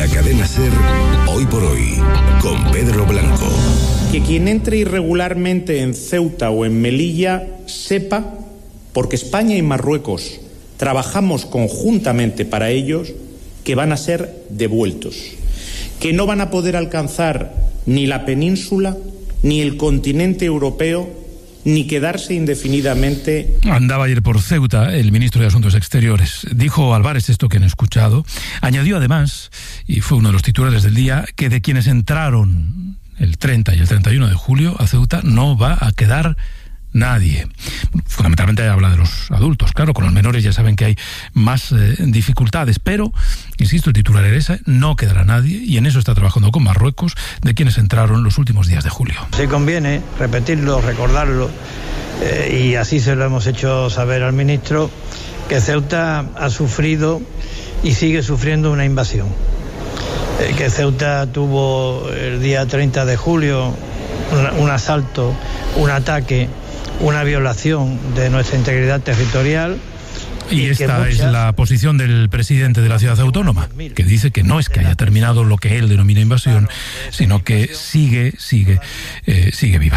la cadena SER, Hoy por Hoy, con Pedro Blanco. Que quien entre irregularmente en Ceuta o en Melilla sepa, porque España y Marruecos trabajamos conjuntamente para ellos, que van a ser devueltos, que no van a poder alcanzar ni la península, ni el continente europeo, ni quedarse indefinidamente. Andaba ayer por Ceuta el ministro de Asuntos Exteriores. Dijo Álvarez esto que han escuchado. Añadió además, y fue uno de los titulares del día, que de quienes entraron el 30 y el 31 de julio a Ceuta no va a quedar nadie. Fundamentalmente habla de los adultos, claro, con los menores ya saben que hay más dificultades, pero, insisto, el titular era ese, no quedará nadie, y en eso está trabajando con Marruecos, de quienes entraron los últimos días de julio. Si conviene repetirlo, recordarlo, y así se lo hemos hecho saber al ministro, que Ceuta ha sufrido y sigue sufriendo una invasión. Que Ceuta tuvo el día 30 de julio un asalto, un ataque, una violación de nuestra integridad territorial. Y esta es la posición del presidente de la ciudad autónoma, que dice que no es que haya terminado lo que él denomina invasión, sino que sigue viva.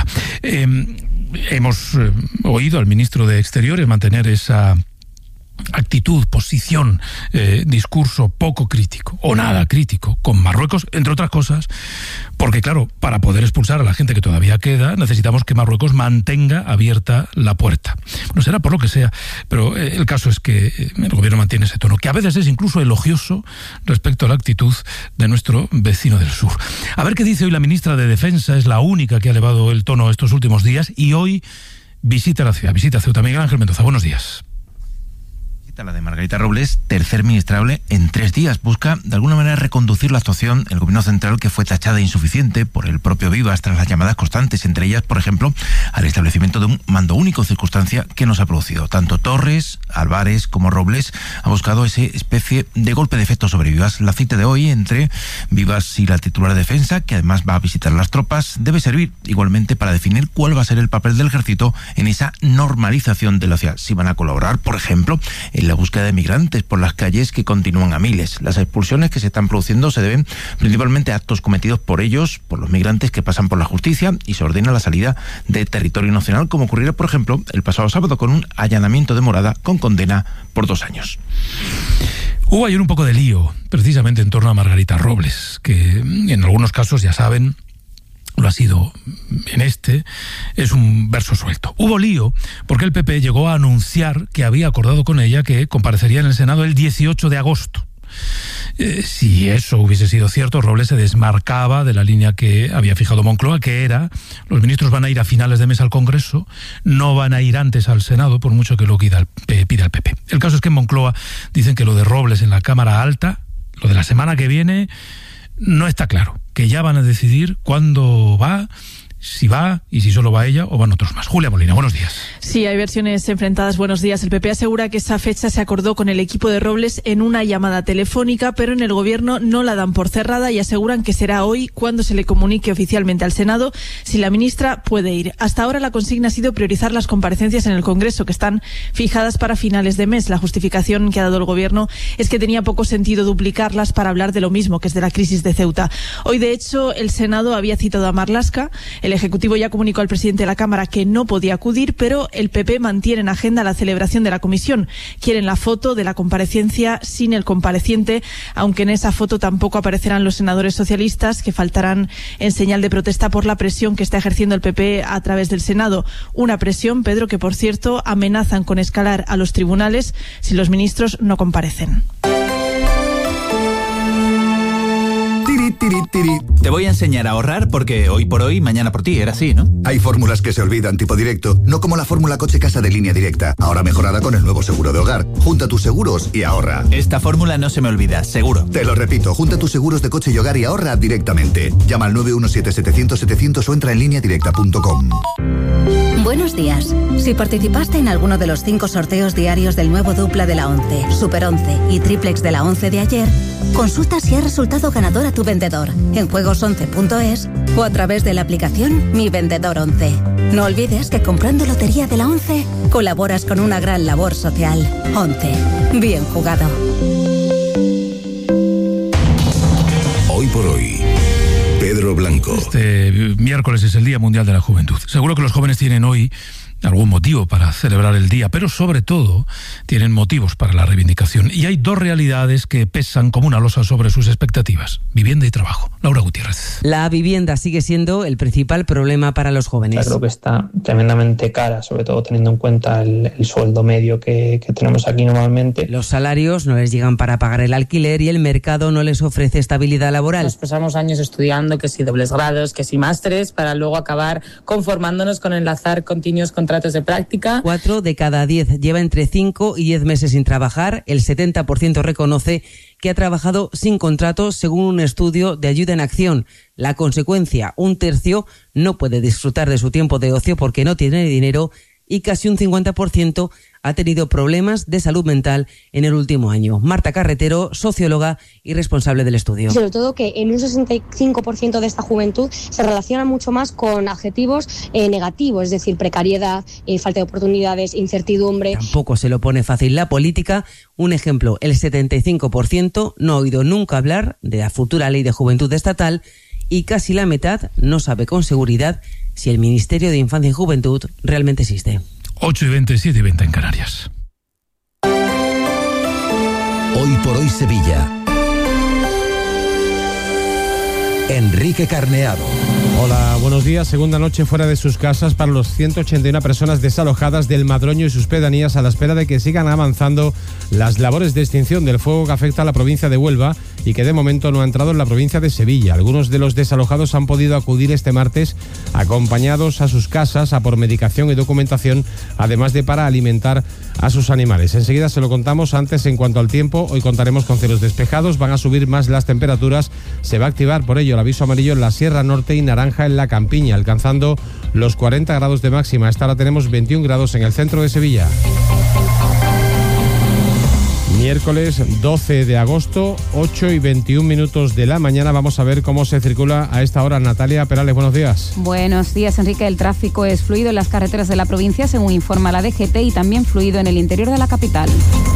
Hemos oído al ministro de Exteriores mantener esa actitud, posición, discurso poco crítico o nada crítico con Marruecos, entre otras cosas, porque claro, para poder expulsar a la gente que todavía queda, necesitamos que Marruecos mantenga abierta la puerta. Bueno, será por lo que sea, pero el caso es que el gobierno mantiene ese tono, que a veces es incluso elogioso respecto a la actitud de nuestro vecino del sur. A ver qué dice hoy la ministra de Defensa, es la única que ha elevado el tono estos últimos días, y hoy visita la ciudad, visita Ceuta. Miguel Ángel Mendoza, buenos días. La de Margarita Robles, tercer ministrable en 3 días, busca de alguna manera reconducir la actuación del gobierno central, que fue tachada de insuficiente por el propio Vivas tras las llamadas constantes, entre ellas, por ejemplo, al establecimiento de un mando único, circunstancia que nos ha producido. Tanto Torres, Álvarez como Robles ha buscado esa especie de golpe de efecto sobre Vivas. La cita de hoy entre Vivas y la titular de Defensa, que además va a visitar las tropas, debe servir igualmente para definir cuál va a ser el papel del ejército en esa normalización de la ciudad. Si van a colaborar, por ejemplo, en la búsqueda de migrantes por las calles, que continúan a miles. Las expulsiones que se están produciendo se deben principalmente a actos cometidos por ellos, por los migrantes que pasan por la justicia, y se ordena la salida de territorio nacional, como ocurrió, por ejemplo, el pasado sábado con un allanamiento de morada con condena por 2 años. Hubo ayer un poco de lío, precisamente en torno a Margarita Robles, que en algunos casos, ya saben, lo ha sido en este, es un verso suelto. Hubo lío porque el PP llegó a anunciar que había acordado con ella que comparecería en el Senado el 18 de agosto. Si eso hubiese sido cierto, Robles se desmarcaba de la línea que había fijado Moncloa, que era: los ministros van a ir a finales de mes al Congreso, no van a ir antes al Senado, por mucho que lo pida el PP. El caso es que en Moncloa dicen que lo de Robles en la Cámara Alta, lo de la semana que viene, no está claro, que ya van a decidir cuándo va, si va y si solo va ella o van otros más. Julia Molina, buenos días. Sí, hay versiones enfrentadas. Buenos días. El PP asegura que esa fecha se acordó con el equipo de Robles en una llamada telefónica, pero en el gobierno no la dan por cerrada y aseguran que será hoy cuando se le comunique oficialmente al Senado si la ministra puede ir. Hasta ahora la consigna ha sido priorizar las comparecencias en el Congreso, que están fijadas para finales de mes. La justificación que ha dado el gobierno es que tenía poco sentido duplicarlas para hablar de lo mismo, que es de la crisis de Ceuta. Hoy, de hecho, el Senado había citado a Marlaska. El Ejecutivo ya comunicó al presidente de la Cámara que no podía acudir, pero el PP mantiene en agenda la celebración de la comisión. Quieren la foto de la comparecencia sin el compareciente, aunque en esa foto tampoco aparecerán los senadores socialistas, que faltarán en señal de protesta por la presión que está ejerciendo el PP a través del Senado. Una presión, Pedro, que por cierto amenazan con escalar a los tribunales si los ministros no comparecen. Te voy a enseñar a ahorrar porque hoy por hoy, mañana por ti, era así, ¿no? Hay fórmulas que se olvidan, tipo directo, no como la fórmula coche-casa de Línea Directa, ahora mejorada con el nuevo seguro de hogar. Junta tus seguros y ahorra. Esta fórmula no se me olvida, seguro. Te lo repito, junta tus seguros de coche y hogar y ahorra directamente. Llama al 917-700-700 o entra en lineadirecta.com. Buenos días. Si participaste en alguno de los 5 sorteos diarios del nuevo dupla de la 11, Super 11 y Triplex de la 11 de ayer, consulta si ha resultado ganador a tu vendedor en juegos11.es o a través de la aplicación Mi Vendedor 11. No olvides que comprando Lotería de la 11 colaboras con una gran labor social. 11. Bien jugado. por hoy. Pedro Blanco. Este miércoles es el Día Mundial de la Juventud. Seguro que los jóvenes tienen hoy algún motivo para celebrar el día, pero sobre todo tienen motivos para la reivindicación. Y hay dos realidades que pesan como una losa sobre sus expectativas: vivienda y trabajo. Laura Gutiérrez. La vivienda sigue siendo el principal problema para los jóvenes. Creo que está tremendamente cara, sobre todo teniendo en cuenta el sueldo medio que tenemos aquí normalmente. Los salarios no les llegan para pagar el alquiler y el mercado no les ofrece estabilidad laboral. Nos pasamos años estudiando, que si dobles grados, que si másteres, para luego acabar conformándonos con enlazar continuos contratos de práctica. 4 de cada 10 lleva entre 5 y 10 meses sin trabajar. El 70% reconoce que ha trabajado sin contrato, según un estudio de Ayuda en Acción. La consecuencia: un tercio no puede disfrutar de su tiempo de ocio porque no tiene dinero y casi un 50% ha tenido problemas de salud mental en el último año. Marta Carretero, socióloga y responsable del estudio. Sobre todo que en un 65% de esta juventud se relaciona mucho más con adjetivos negativos, es decir, precariedad, falta de oportunidades, incertidumbre. Tampoco se lo pone fácil la política. Un ejemplo: el 75% no ha oído nunca hablar de la futura ley de juventud estatal y casi la mitad no sabe con seguridad si el Ministerio de Infancia y Juventud realmente existe. 8:20, 7:20 en Canarias. Hoy por hoy Sevilla. Enrique Carneado. Hola, buenos días. Segunda noche fuera de sus casas para los 181 personas desalojadas del Madroño y sus pedanías a la espera de que sigan avanzando las labores de extinción del fuego que afecta a la provincia de Huelva y que de momento no ha entrado en la provincia de Sevilla. Algunos de los desalojados han podido acudir este martes acompañados a sus casas a por medicación y documentación, además de para alimentar a sus animales. Enseguida se lo contamos. Antes, en cuanto al tiempo, hoy contaremos con cielos despejados, van a subir más las temperaturas, se va a activar por ello el aviso amarillo en la Sierra Norte y naranja en la Campiña, alcanzando los 40 grados de máxima. Hasta ahora tenemos 21 grados en el centro de Sevilla. Miércoles 12 de agosto, 8:21 de la mañana. Vamos a ver cómo se circula a esta hora. Natalia Perales, buenos días. Buenos días, Enrique. El tráfico es fluido en las carreteras de la provincia, según informa la DGT, y también fluido en el interior de la capital.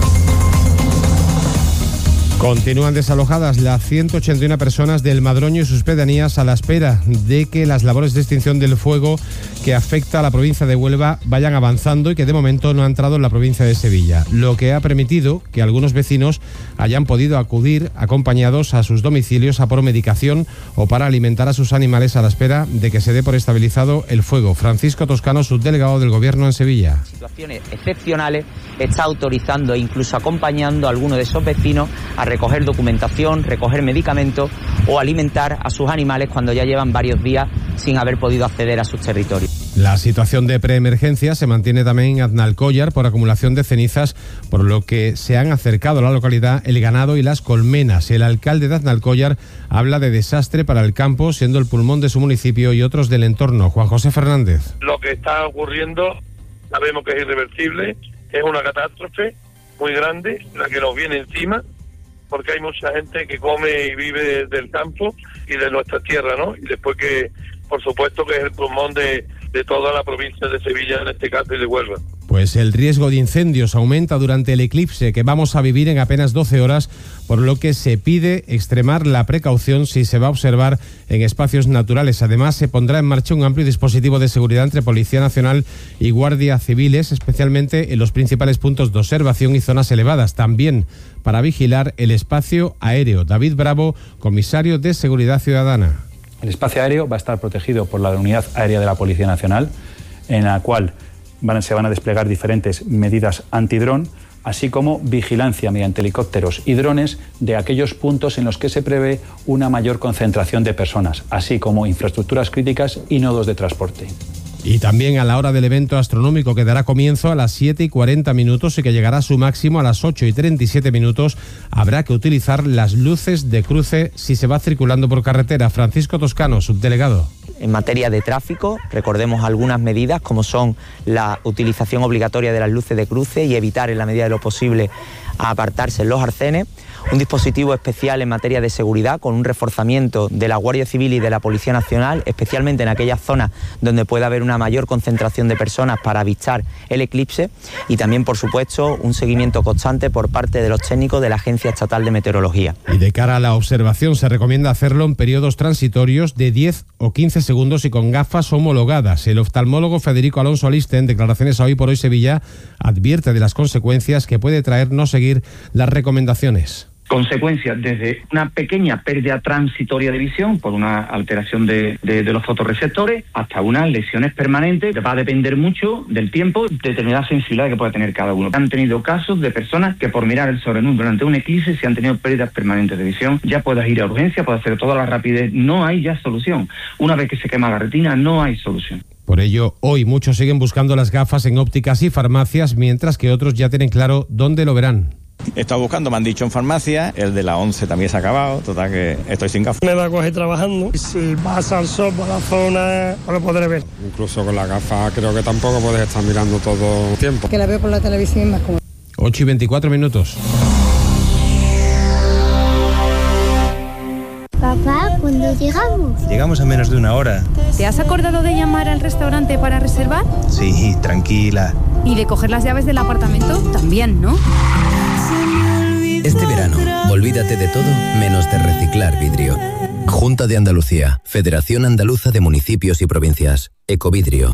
Continúan desalojadas las 181 personas del Madroño y sus pedanías a la espera de que las labores de extinción del fuego que afecta a la provincia de Huelva vayan avanzando y que de momento no ha entrado en la provincia de Sevilla, lo que ha permitido que algunos vecinos hayan podido acudir acompañados a sus domicilios a por medicación o para alimentar a sus animales a la espera de que se dé por estabilizado el fuego. Francisco Toscano, subdelegado del Gobierno en Sevilla. Situaciones excepcionales está autorizando e incluso acompañando a algunos de esos vecinos a recoger documentación, recoger medicamentos o alimentar a sus animales cuando ya llevan varios días sin haber podido acceder a sus territorios. La situación de preemergencia se mantiene también en Aznalcóllar por acumulación de cenizas, por lo que se han acercado a la localidad el ganado y las colmenas. El alcalde de Aznalcóllar habla de desastre para el campo, siendo el pulmón de su municipio y otros del entorno. Juan José Fernández. Lo que está ocurriendo sabemos que es irreversible, es una catástrofe muy grande la que nos viene encima, porque hay mucha gente que come y vive del campo y de nuestra tierra, ¿no? Y después que, por supuesto, que es el pulmón de toda la provincia de Sevilla, en este caso, y de Huelva. Pues el riesgo de incendios aumenta durante el eclipse que vamos a vivir en apenas 12 horas, por lo que se pide extremar la precaución si se va a observar en espacios naturales. Además, se pondrá en marcha un amplio dispositivo de seguridad entre Policía Nacional y Guardia Civiles, especialmente en los principales puntos de observación y zonas elevadas. También para vigilar el espacio aéreo. David Bravo, comisario de Seguridad Ciudadana. El espacio aéreo va a estar protegido por la Unidad Aérea de la Policía Nacional, en la cual se van a desplegar diferentes medidas antidrón, así como vigilancia mediante helicópteros y drones de aquellos puntos en los que se prevé una mayor concentración de personas, así como infraestructuras críticas y nodos de transporte. Y también a la hora del evento astronómico, que dará comienzo a las 7:40 y que llegará a su máximo a las 8:37, habrá que utilizar las luces de cruce si se va circulando por carretera. Francisco Toscano, subdelegado. En materia de tráfico, recordemos algunas medidas como son la utilización obligatoria de las luces de cruce y evitar en la medida de lo posible a apartarse en los arcenes, un dispositivo especial en materia de seguridad con un reforzamiento de la Guardia Civil y de la Policía Nacional, especialmente en aquellas zonas donde pueda haber una mayor concentración de personas para avistar el eclipse, y también, por supuesto, un seguimiento constante por parte de los técnicos de la Agencia Estatal de Meteorología. Y de cara a la observación se recomienda hacerlo en periodos transitorios de 10 o 15 segundos y con gafas homologadas. El oftalmólogo Federico Alonso Aliste, en declaraciones a Hoy por Hoy Sevilla, advierte de las consecuencias que puede traer no seguir las recomendaciones. Consecuencias desde una pequeña pérdida transitoria de visión por una alteración de los fotorreceptores hasta unas lesiones permanentes. Va a depender mucho del tiempo, determinada sensibilidad que pueda tener cada uno. Han tenido casos de personas que por mirar el sol durante un eclipse se han tenido pérdidas permanentes de visión. Ya puedes ir a urgencia, puedes hacer toda la rapidez, no hay ya solución. Una vez que se quema la retina no hay solución. Por ello, hoy muchos siguen buscando las gafas en ópticas y farmacias, mientras que otros ya tienen claro dónde lo verán. He estado buscando, me han dicho en farmacia, el de la 11 también se ha acabado, total que estoy sin gafas. Me va a coger trabajando, si vas al sol por la zona, no lo podré ver. Incluso con la gafa creo que tampoco puedes estar mirando todo el tiempo. Que la veo por la televisión más cómodo. 8:24 minutos. Papá, ¿cuándo llegamos? Llegamos a menos de una hora. ¿Te has acordado de llamar al restaurante para reservar? Sí, tranquila. ¿Y de coger las llaves del apartamento? También, ¿no? Este verano, olvídate de todo menos de reciclar vidrio. Junta de Andalucía, Federación Andaluza de Municipios y Provincias, Ecovidrio.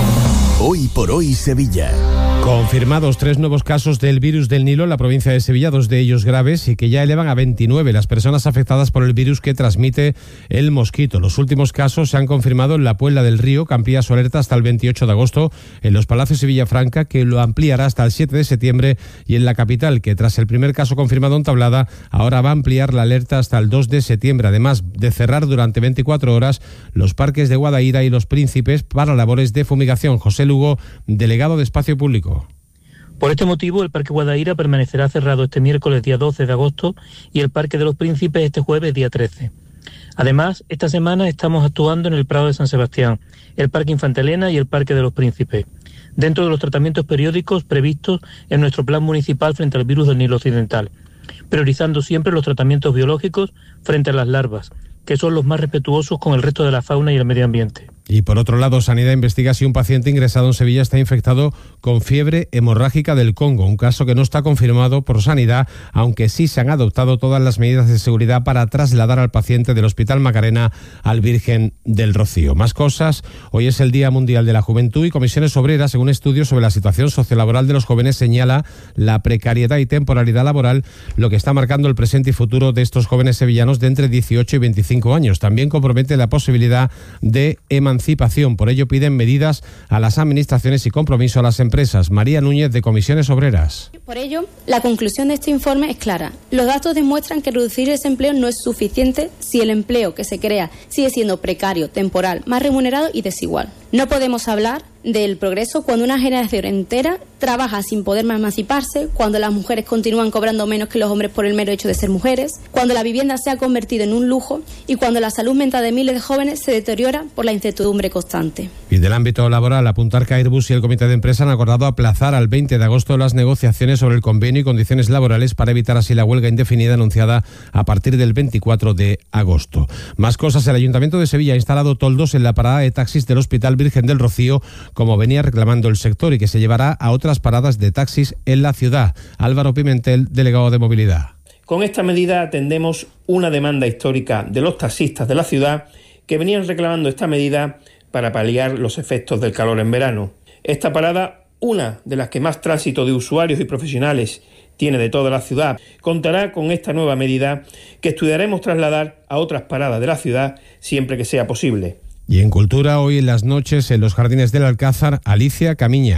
Hoy por Hoy Sevilla. Confirmados 3 nuevos casos del virus del Nilo en la provincia de Sevilla, 2 de ellos graves, y que ya elevan a 29 las personas afectadas por el virus que transmite el mosquito. Los últimos casos se han confirmado en la Puebla del Río, que amplía su alerta hasta el 28 de agosto, en Los Palacios y Villafranca, que lo ampliará hasta el 7 de septiembre, y en la capital, que tras el primer caso confirmado en Tablada, ahora va a ampliar la alerta hasta el 2 de septiembre, además de cerrar durante 24 horas los parques de Guadaira y Los Príncipes para labores de fumigación. José Lugo, delegado de Espacio Público. Por este motivo, el Parque Guadaira permanecerá cerrado este miércoles día 12 de agosto y el Parque de los Príncipes este jueves día 13. Además, esta semana estamos actuando en el Prado de San Sebastián, el Parque Infanta Elena y el Parque de los Príncipes, dentro de los tratamientos periódicos previstos en nuestro plan municipal frente al virus del Nilo Occidental, priorizando siempre los tratamientos biológicos frente a las larvas, que son los más respetuosos con el resto de la fauna y el medio ambiente. Y por otro lado, Sanidad investiga si un paciente ingresado en Sevilla está infectado con fiebre hemorrágica del Congo, un caso que no está confirmado por Sanidad, aunque sí se han adoptado todas las medidas de seguridad para trasladar al paciente del Hospital Macarena al Virgen del Rocío. Más cosas, hoy es el Día Mundial de la Juventud y Comisiones Obreras, según estudios sobre la situación sociolaboral de los jóvenes, señala la precariedad y temporalidad laboral, lo que está marcando el presente y futuro de estos jóvenes sevillanos de entre 18 y 25 años. También compromete la posibilidad de emancipación. Por ello piden medidas a las administraciones y compromiso a las empresas. María Núñez, de Comisiones Obreras. Por ello, la conclusión de este informe es clara. Los datos demuestran que reducir ese empleo no es suficiente si el empleo que se crea sigue siendo precario, temporal, más remunerado y desigual. No podemos hablar del progreso cuando una generación entera trabaja sin poder más emanciparse, cuando las mujeres continúan cobrando menos que los hombres por el mero hecho de ser mujeres, cuando la vivienda se ha convertido en un lujo y cuando la salud mental de miles de jóvenes se deteriora por la incertidumbre constante. Y del ámbito laboral, apuntar que Airbus y el Comité de Empresa han acordado aplazar al 20 de agosto las negociaciones sobre el convenio y condiciones laborales para evitar así la huelga indefinida anunciada a partir del 24 de agosto. Más cosas, el Ayuntamiento de Sevilla ha instalado toldos en la parada de taxis del Hospital Virgen del Rocío, como venía reclamando el sector, y que se llevará a otras paradas de taxis en la ciudad. Álvaro Pimentel, delegado de Movilidad. Con esta medida atendemos una demanda histórica de los taxistas de la ciudad que venían reclamando esta medida para paliar los efectos del calor en verano. Esta parada, una de las que más tránsito de usuarios y profesionales tiene de toda la ciudad, contará con esta nueva medida que estudiaremos trasladar a otras paradas de la ciudad siempre que sea posible. Y en cultura, hoy en las noches en los Jardines del Alcázar, Alicia Camiña.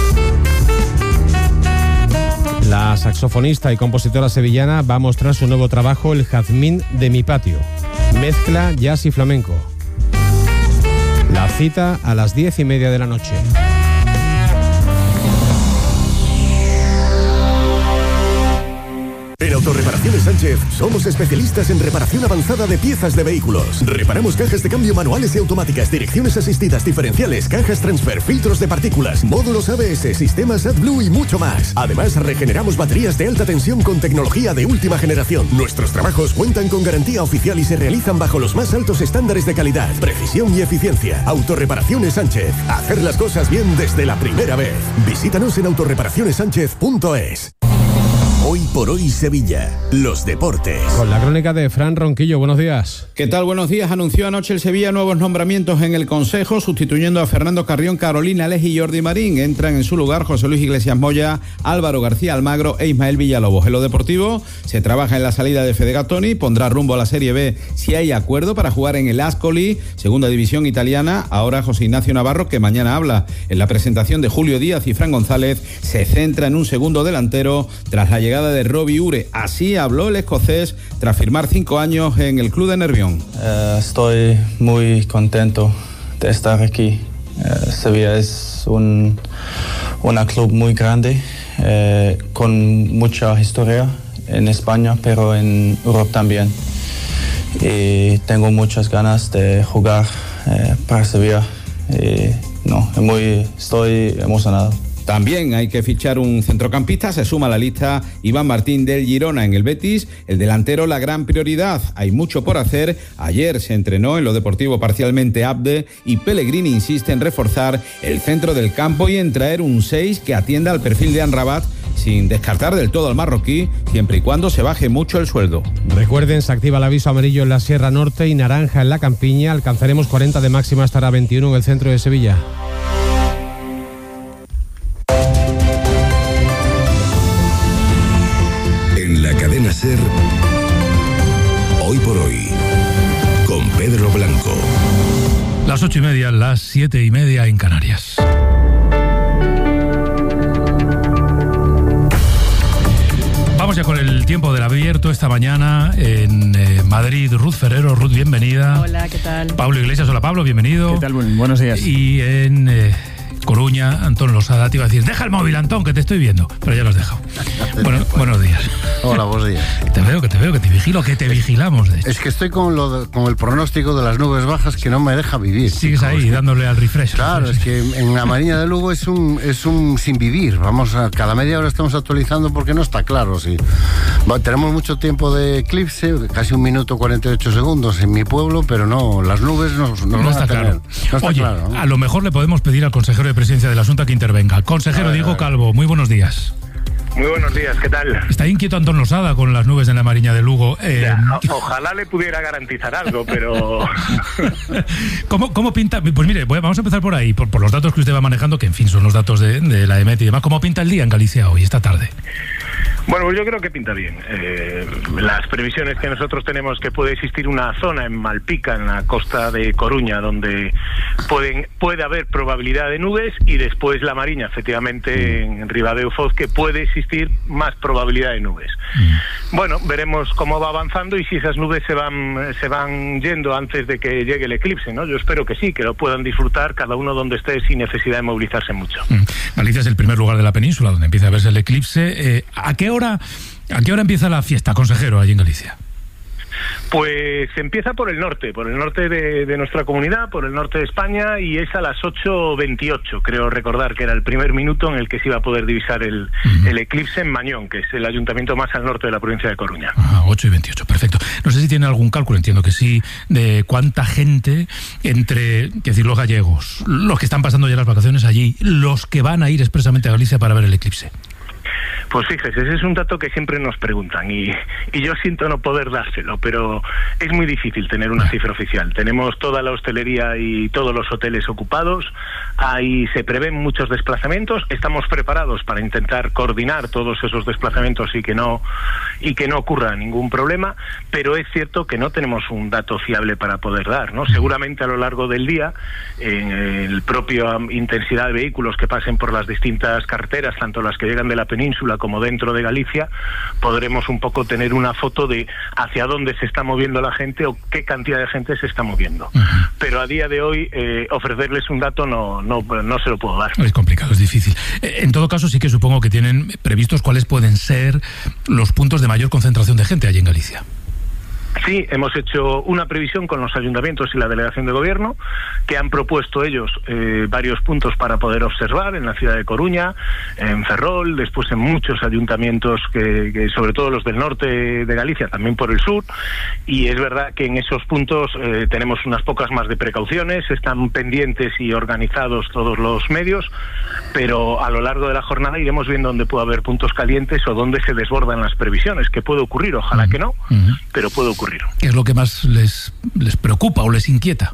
La saxofonista y compositora sevillana va a mostrar su nuevo trabajo, El Jazmín de mi patio. Mezcla jazz y flamenco. La cita a las 10:30 de la noche. Pero Autorreparaciones Sánchez somos especialistas en reparación avanzada de piezas de vehículos. Reparamos cajas de cambio manuales y automáticas, direcciones asistidas diferenciales, cajas transfer, filtros de partículas, módulos ABS, sistemas AdBlue y mucho más. Además, regeneramos baterías de alta tensión con tecnología de última generación. Nuestros trabajos cuentan con garantía oficial y se realizan bajo los más altos estándares de calidad, precisión y eficiencia. Autorreparaciones Sánchez. Hacer las cosas bien desde la primera vez. Visítanos en autorreparacionessánchez.es. Hoy por hoy Sevilla, los deportes. Con la crónica de Fran Ronquillo, buenos días. ¿Qué tal? Buenos días. Anunció anoche el Sevilla nuevos nombramientos en el Consejo, sustituyendo a Fernando Carrión, Carolina Lej y Jordi Marín. Entran en su lugar José Luis Iglesias Moya, Álvaro García Almagro e Ismael Villalobos. En lo deportivo, se trabaja en la salida de Fede Gattoni, pondrá rumbo a la Serie B si hay acuerdo para jugar en el Ascoli, segunda división italiana. Ahora José Ignacio Navarro, que mañana habla en la presentación de Julio Díaz y Fran González, se centra en un segundo delantero tras la llegada de Robbie Ure. Así habló el escocés tras firmar 5 años en el club de Nervión. Estoy muy contento de estar aquí. Sevilla es un club muy grande, con mucha historia en España, pero en Europa también. Y tengo muchas ganas de jugar para Sevilla. Estoy emocionado. También hay que fichar un centrocampista, se suma a la lista Iván Martín del Girona en el Betis. El delantero, la gran prioridad, hay mucho por hacer. Ayer se entrenó en lo deportivo parcialmente Abde y Pellegrini insiste en reforzar el centro del campo y en traer un 6 que atienda al perfil de Amrabat, sin descartar del todo al marroquí, siempre y cuando se baje mucho el sueldo. Recuerden, se activa el aviso amarillo en la Sierra Norte y naranja en la Campiña. Alcanzaremos 40 de máxima, estará 21 en el centro de Sevilla. Cadena SER, hoy por hoy, con Pedro Blanco. Las 8:30, las 7:30 en Canarias. Vamos ya con el tiempo del abierto esta mañana en Madrid. Ruth Ferrero. Ruth, bienvenida. Hola, ¿qué tal? Pablo Iglesias. Hola, Pablo, bienvenido. ¿Qué tal? Buenos días. Y en Coruña, Antón Losada te iba a decir, deja el móvil, Antón, que te estoy viendo, pero ya lo has dejado. Bueno, buenos días. Hola, buenos días. Te veo, que te vigilo, que te vigilamos, de hecho. Es que estoy con el pronóstico de las nubes bajas que no me deja vivir. Sigues ahí, dándole al refresh. Claro, es que en la Mariña de Lugo es un sin vivir. Cada media hora estamos actualizando porque no está claro. Sí. Tenemos mucho tiempo de eclipse, casi 1 minuto 48 segundos en mi pueblo, pero no, las nubes no está claro. No está Oye, claro, ¿no? A lo mejor le podemos pedir al consejero de Presidencia del Asunto que intervenga. Consejero Diego Calvo, muy buenos días. Muy buenos días, ¿qué tal? Está inquieto Antón Losada con las nubes en la Mariña de Lugo. Ojalá le pudiera garantizar algo, pero... ¿Cómo pinta? Pues mire, vamos a empezar por ahí, por los datos que usted va manejando, que en fin son los datos de la EMET y demás. ¿Cómo pinta el día en Galicia hoy, esta tarde? Bueno, pues yo creo que pinta bien. Las previsiones que nosotros tenemos, que puede existir una zona en Malpica, en la costa de Coruña, donde puede haber probabilidad de nubes, y después la Mariña, efectivamente, en Ribadeo Foz, que puede existir más probabilidad de nubes. Bueno, veremos cómo va avanzando y si esas nubes se van yendo antes de que llegue el eclipse, ¿no? Yo espero que sí, que lo puedan disfrutar cada uno donde esté sin necesidad de movilizarse mucho. Galicia es el primer lugar de la península donde empieza a verse el eclipse. ¿A qué hora empieza la fiesta, consejero, allí en Galicia? Pues empieza por el norte de nuestra comunidad, por el norte de España, y es a las 8:28, creo recordar que era el primer minuto en el que se iba a poder divisar el eclipse en Mañón, que es el ayuntamiento más al norte de la provincia de Coruña. 8:28, perfecto. No sé si tiene algún cálculo, entiendo que sí, de cuánta gente entre, los gallegos, los que están pasando ya las vacaciones allí, los que van a ir expresamente a Galicia para ver el eclipse. Pues fíjese, ese es un dato que siempre nos preguntan y yo siento no poder dárselo, pero es muy difícil tener una cifra oficial. Tenemos toda la hostelería y todos los hoteles ocupados, ahí se prevén muchos desplazamientos, estamos preparados para intentar coordinar todos esos desplazamientos y que no ocurra ningún problema, pero es cierto que no tenemos un dato fiable para poder dar, ¿no? Seguramente a lo largo del día, en el propio intensidad de vehículos que pasen por las distintas carreteras, tanto las que llegan de la península península como dentro de Galicia, podremos un poco tener una foto de hacia dónde se está moviendo la gente o qué cantidad de gente se está moviendo. Pero a día de hoy ofrecerles un dato no se lo puedo dar. Es complicado, es difícil. En todo caso, sí que supongo que tienen previstos cuáles pueden ser los puntos de mayor concentración de gente allí en Galicia. Sí, hemos hecho una previsión con los ayuntamientos y la delegación de gobierno, que han propuesto ellos varios puntos para poder observar en la ciudad de Coruña, en Ferrol, después en muchos ayuntamientos, que sobre todo los del norte de Galicia, también por el sur, y es verdad que en esos puntos tenemos unas pocas más de precauciones, están pendientes y organizados todos los medios, pero a lo largo de la jornada iremos viendo dónde puede haber puntos calientes o dónde se desbordan las previsiones, que puede ocurrir, ojalá que no, pero puede ocurrir. ¿Qué es lo que más les preocupa o les inquieta?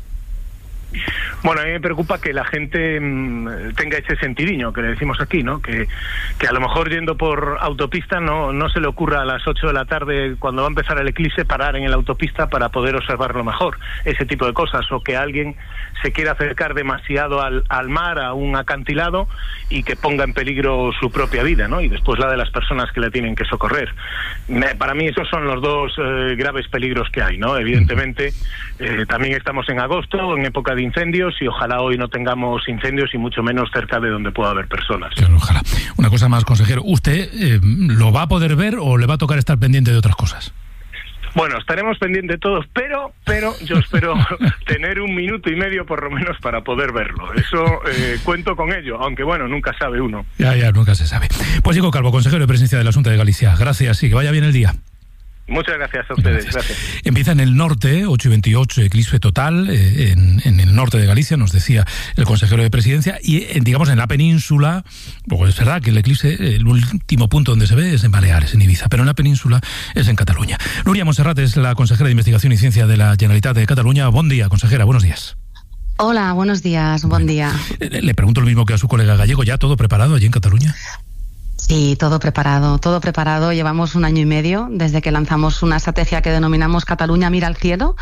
Bueno, a mí me preocupa que la gente tenga ese sentidiño que le decimos aquí, ¿no? Que a lo mejor yendo por autopista no se le ocurra a las 8 de la tarde, cuando va a empezar el eclipse, parar en la autopista para poder observarlo mejor, ese tipo de cosas, o que alguien se quiera acercar demasiado al mar, a un acantilado, y que ponga en peligro su propia vida, ¿no? Y después la de las personas que le tienen que socorrer. Para mí esos son los dos graves peligros que hay, ¿no? Evidentemente, también estamos en agosto, en época de incendios, y ojalá hoy no tengamos incendios y mucho menos cerca de donde pueda haber personas. Claro, ojalá. Una cosa más, consejero, ¿usted lo va a poder ver o le va a tocar estar pendiente de otras cosas? Bueno, estaremos pendientes todos, pero yo espero tener 1 minuto y medio por lo menos para poder verlo. Eso cuento con ello, aunque bueno, nunca sabe uno. Ya, nunca se sabe. Pues Diego Calvo, consejero de Presidencia de la Xunta de Galicia. Gracias y que vaya bien el día. Muchas gracias a ustedes. Gracias. Empieza en el norte, 8:28, eclipse total, en el norte de Galicia, nos decía el consejero de Presidencia, y digamos en la península, pues es verdad que el eclipse, el último punto donde se ve es en Baleares, en Ibiza, pero en la península es en Cataluña. Núria Montserrat es la consejera de Investigación y Ciencia de la Generalitat de Cataluña. Buen día, consejera, buenos días. Hola, buenos días, buen día. Le pregunto lo mismo que a su colega gallego, ¿ya todo preparado allí en Cataluña? Sí, todo preparado. Llevamos 1 año y medio desde que lanzamos una estrategia que denominamos Cataluña mira al cielo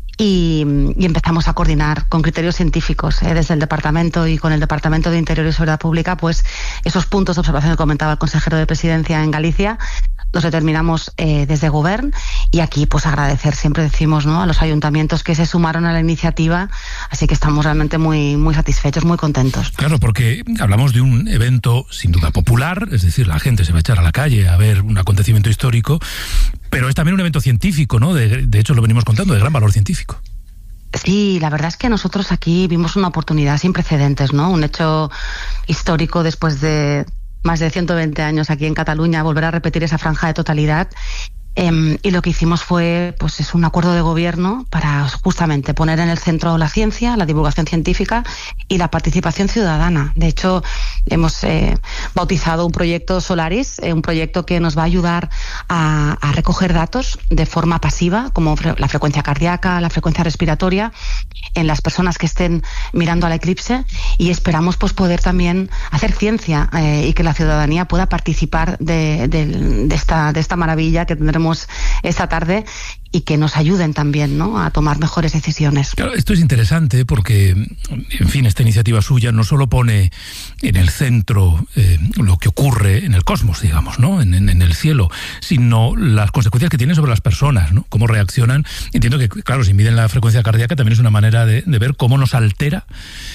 y empezamos a coordinar con criterios científicos desde el Departamento y con el Departamento de Interior y Seguridad Pública, pues esos puntos de observación que comentaba el consejero de Presidencia en Galicia los determinamos desde Govern, y aquí pues agradecer, siempre decimos, ¿no?, a los ayuntamientos que se sumaron a la iniciativa, así que estamos realmente muy, muy satisfechos, muy contentos. Claro, porque hablamos de un evento sin duda popular, es decir, la gente se va a echar a la calle a ver un acontecimiento histórico, pero es también un evento científico, ¿no? De hecho lo venimos contando, de gran valor científico. Sí, la verdad es que nosotros aquí vimos una oportunidad sin precedentes, ¿no? Un hecho histórico después de más de 120 años aquí en Cataluña, volver a repetir esa franja de totalidad. Y lo que hicimos fue es un acuerdo de gobierno para justamente poner en el centro la ciencia, la divulgación científica y la participación ciudadana. De hecho, hemos bautizado un proyecto Solaris, un proyecto que nos va a ayudar a recoger datos de forma pasiva, como la frecuencia cardíaca, la frecuencia respiratoria, en las personas que estén mirando al eclipse, y esperamos poder también hacer ciencia y que la ciudadanía pueda participar de esta maravilla que tendremos esta tarde, y que nos ayuden también, ¿no?, a tomar mejores decisiones. Claro, esto es interesante porque, en fin, esta iniciativa suya no solo pone en el centro lo que ocurre en el cosmos, digamos, ¿no?, en el cielo, sino las consecuencias que tiene sobre las personas, ¿no?, cómo reaccionan. Entiendo que, claro, si miden la frecuencia cardíaca también es una manera de ver cómo nos altera,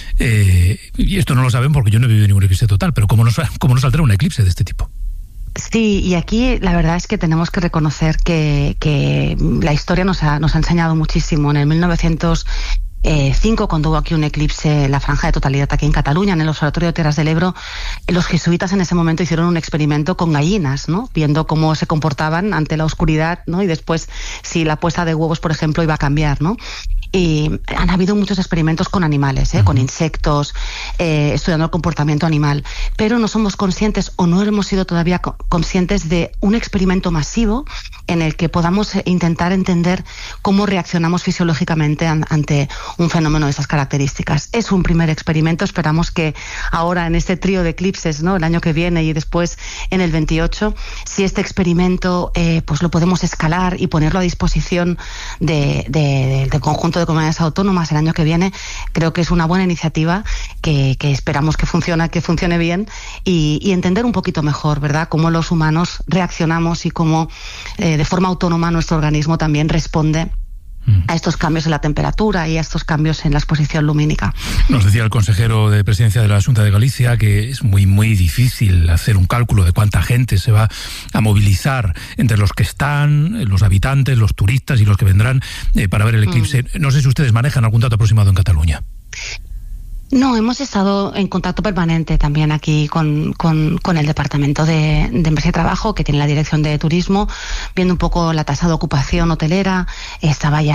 y esto no lo saben porque yo no he vivido ningún eclipse total, pero cómo nos altera un eclipse de este tipo. Sí, y aquí la verdad es que tenemos que reconocer que la historia nos ha enseñado muchísimo. En el 1905, cuando hubo aquí un eclipse en la franja de totalidad aquí en Cataluña, en el Observatorio de Terras del Ebro, los jesuitas en ese momento hicieron un experimento con gallinas, ¿no?, viendo cómo se comportaban ante la oscuridad, ¿no?, y después si la puesta de huevos, por ejemplo, iba a cambiar, ¿no? Y han habido muchos experimentos con animales, con insectos, estudiando el comportamiento animal, pero no somos conscientes, o no hemos sido todavía conscientes de un experimento masivo en el que podamos intentar entender cómo reaccionamos fisiológicamente ante un fenómeno de esas características. Es un primer experimento, esperamos que ahora en este trío de eclipses, ¿no?, el año que viene y después en el 28, si este experimento lo podemos escalar y ponerlo a disposición del conjunto conjunto de comunidades autónomas el año que viene, creo que es una buena iniciativa que esperamos que funcione bien y entender un poquito mejor, ¿verdad?, cómo los humanos reaccionamos y cómo de forma autónoma nuestro organismo también responde a estos cambios en la temperatura y a estos cambios en la exposición lumínica. Nos decía el consejero de Presidencia de la Xunta de Galicia que es muy, muy difícil hacer un cálculo de cuánta gente se va a movilizar entre los que están, los habitantes, los turistas y los que vendrán para ver el eclipse. No sé si ustedes manejan algún dato aproximado en Cataluña. No, hemos estado en contacto permanente también aquí con el Departamento de Empresa y Trabajo, que tiene la Dirección de Turismo, viendo un poco la tasa de ocupación hotelera. Estaba ya